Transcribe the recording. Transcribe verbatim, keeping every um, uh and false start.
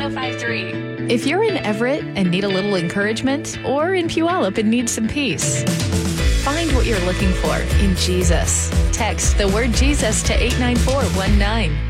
oh five three. If you're in Everett and need a little encouragement, or in Puyallup and need some peace, find what you're looking for in Jesus. Text the word Jesus to eight nine four one nine.